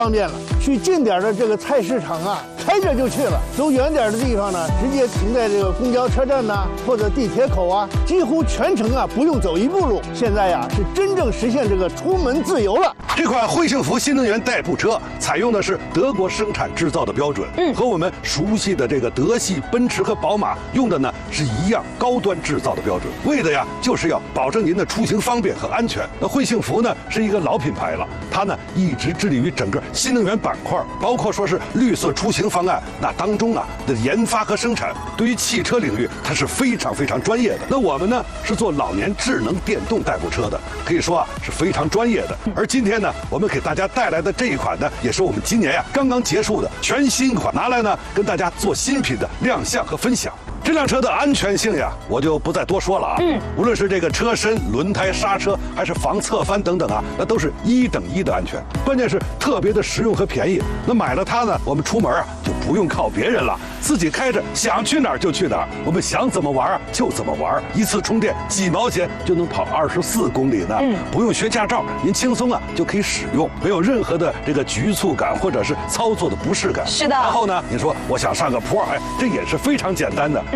方便了。去近点的这个菜市场啊，开着就去了；走远点的地方呢，直接停在这个公交车站呐，或者地铁口啊，几乎全程啊不用走一步路。现在呀，是真正实现这个出门自由了。 这款汇幸福新能源代步车采用的是德国生产制造的标准，和我们熟悉的这个德系奔驰和宝马用的呢是一样高端制造的标准，为的呀就是要保证您的出行方便和安全。那汇幸福呢是一个老品牌了，它呢一直致力于整个新能源板块，包括说是绿色出行方案，那当中啊的研发和生产，对于汽车领域它是非常专业的。那我们呢是做老年智能电动代步车的，可以说啊是非常专业的。而今天呢，我们给大家带来的这一款呢，也是我们今年呀刚刚结束的全新款，拿来呢跟大家做新品的亮相和分享。这辆车的安全性呀，我就不再多说了啊。无论是这个车身、轮胎、刹车，还是防侧翻等等啊，那都是1等1的安全。关键是特别的实用和便宜。那买了它呢，我们出门啊就不用靠别人了，自己开着想去哪儿就去哪儿，我们想怎么玩啊就怎么玩。一次充电几毛钱就能跑24公里呢，不用学驾照，您轻松啊就可以使用，没有任何的这个局促感或者是操作的不适感。 是的。 然后呢，你说我想上个坡，哎，这也是非常简单的。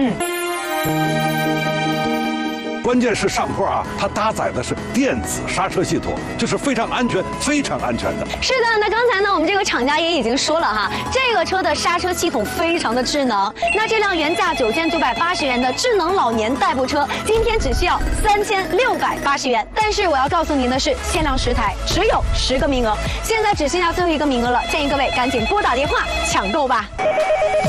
关键是上坡啊，它搭载的是电子刹车系统，就是非常安全的。 是的，那刚才呢，我们这个厂家也已经说了哈，这个车的刹车系统非常的智能。那这辆原价9980元的智能老年代步车，今天只需要3680元。但是我要告诉您的是，限量10台，只有10个名额，现在只剩下最后一个名额了，建议各位赶紧拨打电话抢购吧。